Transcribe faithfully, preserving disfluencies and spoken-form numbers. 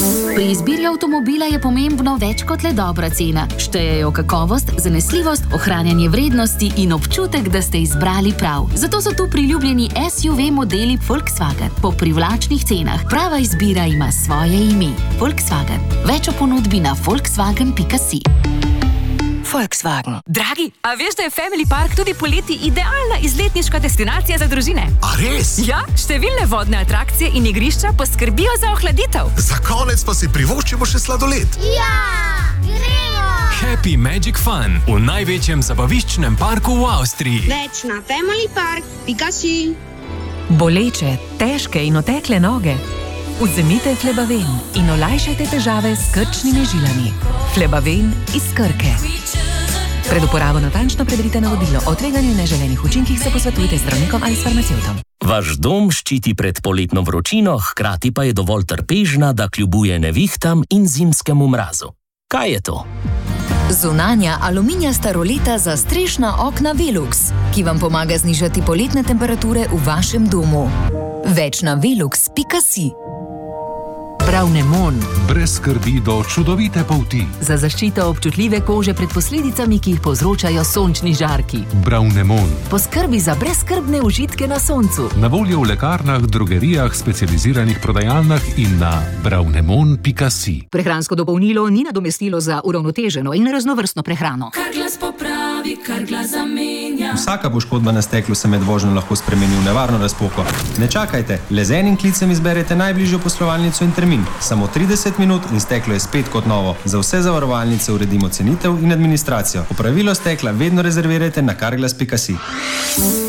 Pri izbiri avtomobila je pomembno več kot le dobra cena. Štejejo kakovost, zanesljivost, ohranjanje vrednosti in občutek, da ste izbrali prav. Zato so tu priljubljeni S U V modeli Volkswagen po privlačnih cenah. Prava izbira ima svoje ime. Volkswagen. Več o ponudbi na volkswagen pika si. Volkswagen. Dragi, a veš, da je Family Park tudi poleti idealna izletniška destinacija za družine? A res? Ja, številne vodne atrakcije in igrišča poskrbijo za ohladitev. Za konec pa si privoščimo še sladoled. Ja, gremo! Happy Magic Fun v največjem zabaviščnem parku v Avstriji. Več na family park pika si. Boleče, težke in otekle noge? Vzemite Flebaven in olajšajte težave s krčnimi žilami. Flebaven iz Krke. Pred uporabo natančno preberite navodilo. O tveganju in neželenih učinkih se posvetujte z zdravnikom ali s farmacevtom. Vaš dom ščiti pred poletno vročino, hkrati pa je dovolj trpežna, da kljubuje nevihtam in zimskemu mrazu. Kaj je to? Zunanja aluminijasta roleta za strešna okna Velux, ki vam pomaga znižati poletne temperature v vašem domu. Več na velux pika si. Bravnemon. Brez skrbi do čudovite polti. Za zaščito občutljive kože pred posledicami, ki jih povzročajo sončni žarki. Bravnemon. Poskrbi za brezskrbne užitke na soncu. Na voljo v lekarnah, drogerijah, specializiranih prodajalnah in na bravnemon pika si. Prehransko dopolnilo ni nadomestilo za uravnoteženo in raznovrstno prehrano. Kar glas popravi, kar glas zamenja. Vsaka poškodba na steklu se med vožnjo lahko spremeni v nevarno razpoko. Ne čakajte, le z enim klicem izberete najbližjo poslovalnico in termin. Samo trideset minut in steklo je spet kot novo. Za vse zavarovalnice uredimo cenitev in administracijo. Popravilo stekla vedno rezervirajte na carglass pika si.